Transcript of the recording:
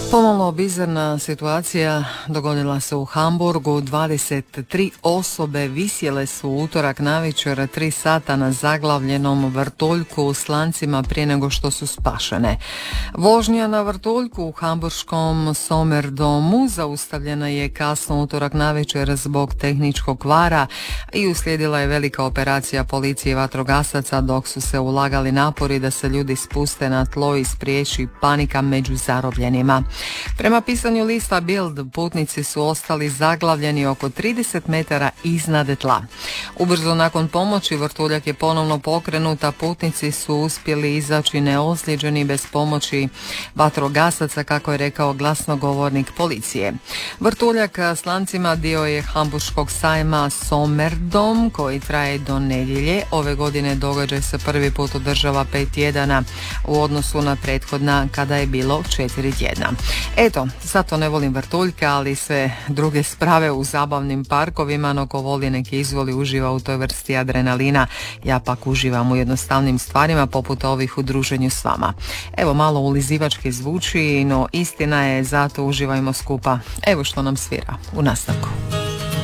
Pomalo bizarna situacija dogodila se u Hamburgu. 23 osobe visjele su u utorak navečer 3 sata na zaglavljenom vrtuljku s lancima prije nego što su spašene. Vožnja na vrtuljku u hamburškom Sommerdomu zaustavljena je kasno utorak navečer zbog tehničkog kvara i uslijedila je velika operacija policije i vatrogasaca dok su se ulagali napori da se ljudi spuste na tlo i spriječi panika među zarobljenima. Prema pisanju lista Bild, putnici su ostali zaglavljeni oko 30 metara iznad tla. Ubrzo nakon pomoći vrtuljak je ponovno pokrenuta, putnici su uspjeli izaći neozlijeđeni bez pomoći vatrogasaca, kako je rekao glasnogovornik policije. Vrtuljak s lancima dio je hamburškog sajma Sommerdom koji traje do nedjelje. Ove godine događaj se prvi put održava 5 tjedana u odnosu na prethodna kada je bilo 4 tjedna. Eto, zato ne volim vrtuljke, ali sve druge sprave u zabavnim parkovima, no ko voli neki izvoli, uživa u toj vrsti adrenalina. Ja pak uživam u jednostavnim stvarima poput ovih u druženju s vama. Evo, malo ulizivački zvuči, no istina je, zato uživajmo skupa. Evo što nam svira u nastavku.